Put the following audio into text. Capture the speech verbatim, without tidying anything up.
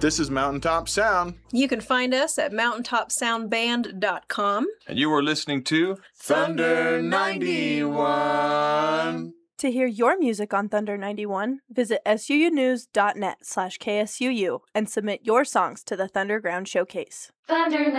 This is Mountaintop Sound. You can find us at mountaintop sound band dot com. And you are listening to Thunder ninety-one. To hear your music on Thunder ninety-one, visit suunews.net slash KSUU and submit your songs to the Thunderground Showcase. Thunder